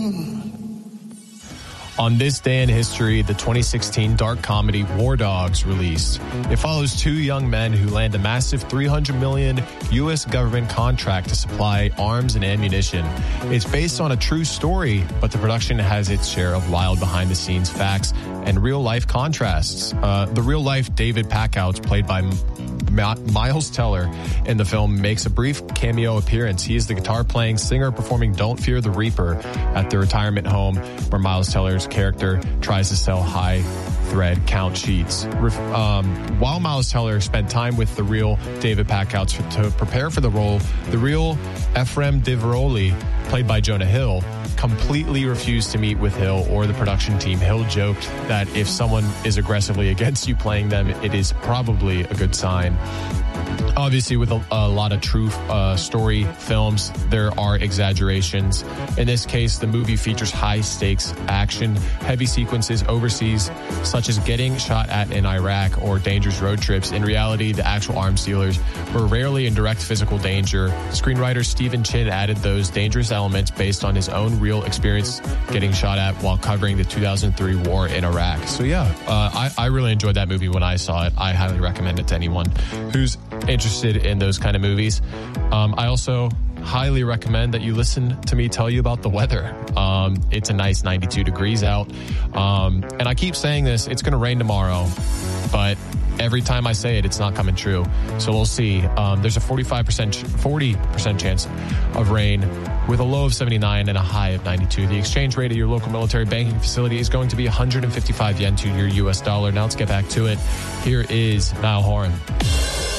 On this day in history, the 2016 dark comedy War Dogs released. It follows two young men who land a massive $300 million U.S. government contract to supply arms and ammunition. It's based on a true story, but the production has its share of wild behind-the-scenes facts and real-life contrasts. The real-life David Packouts, played by Miles Teller in the film, makes a brief cameo appearance. He is the guitar-playing singer performing Don't Fear the Reaper at the retirement home where Miles Teller's character tries to sell high-thread count sheets. While Miles Teller spent time with the real David Packouts to prepare for the role, the real Ephraim Diveroli, played by Jonah Hill, completely refused to meet with Hill or the production team. Hill joked that if someone is aggressively against you playing them, it is probably a good sign. Obviously, with a lot of true story films, there are exaggerations. In this case, the movie features high-stakes action, heavy sequences overseas, such as getting shot at in Iraq or dangerous road trips. In reality, the actual arms dealers were rarely in direct physical danger. Screenwriter Stephen Chin added those dangerous elements based on his own real experience getting shot at while covering the 2003 war in Iraq. So yeah, I really enjoyed that movie when I saw it. I highly recommend it to anyone who's interested in those kind of movies. I also highly recommend that you listen to me tell you about the weather. It's a nice 92 degrees out. And I keep saying this, it's going to rain tomorrow, but every time I say it, it's not coming true. So we'll see. There's a 40% chance of rain with a low of 79 and a high of 92. The exchange rate at your local military banking facility is going to be 155 yen to your US dollar. Now let's get back to it. Here is Niall Horan.